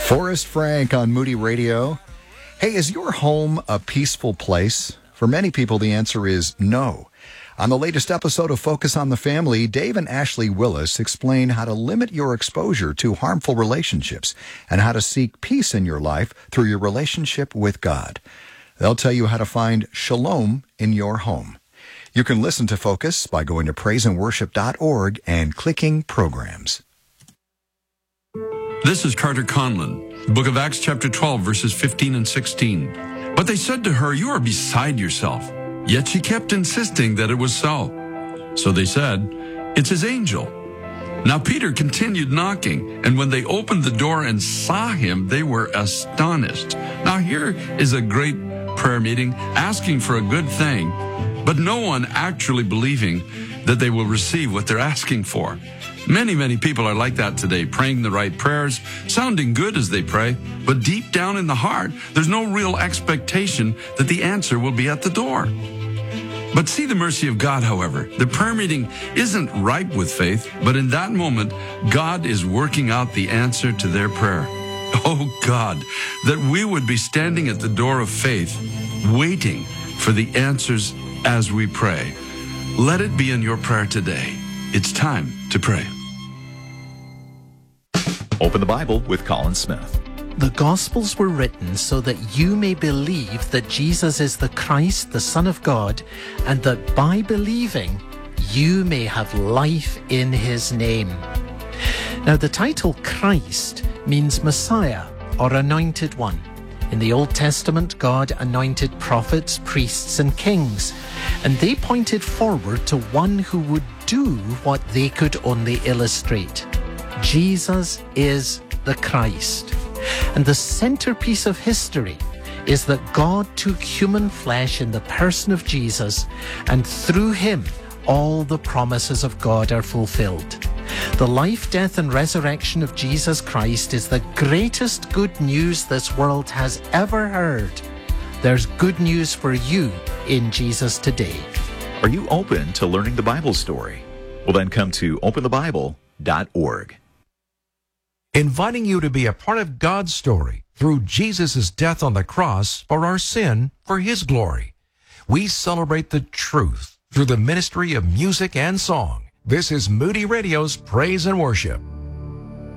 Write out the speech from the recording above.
Forrest Frank on Moody Radio. Hey, is your home a peaceful place? For many people, the answer is no. On the latest episode of Focus on the Family, Dave and Ashley Willis explain how to limit your exposure to harmful relationships and how to seek peace in your life through your relationship with God. They'll tell you how to find shalom in your home. You can listen to Focus by going to praiseandworship.org and clicking Programs. This is Carter Conlon, the book of Acts chapter 12, verses 15 and 16. But they said to her, "You are beside yourself." Yet she kept insisting that it was so. So they said, "It's his angel." Now Peter continued knocking, and when they opened the door and saw him, they were astonished. Now here is a great prayer meeting asking for a good thing, but no one actually believing that they will receive what they're asking for. Many people are like that today, praying the right prayers, sounding good as they pray, but deep down in the heart, there's no real expectation that the answer will be at the door. But see the mercy of God, however. The prayer meeting isn't ripe with faith, but in that moment, God is working out the answer to their prayer. Oh God, that we would be standing at the door of faith, waiting for the answers as we pray. Let it be in your prayer today. It's time to pray. Open the Bible with Colin Smith. The Gospels were written so that you may believe that Jesus is the Christ, the Son of God, and that by believing, you may have life in his name. Now, the title Christ means Messiah or Anointed One. In the Old Testament, God anointed prophets, priests, and kings, and they pointed forward to one who would do what they could only illustrate. Jesus is the Christ. And the centerpiece of history is that God took human flesh in the person of Jesus, and through him, all the promises of God are fulfilled. The life, death, and resurrection of Jesus Christ is the greatest good news this world has ever heard. There's good news for you in Jesus today. Are you open to learning the Bible story? Well, then come to openthebible.org. Inviting you to be a part of God's story through Jesus' death on the cross for our sin, for his glory. We celebrate the truth through the ministry of music and song. This is Moody Radio's Praise and Worship.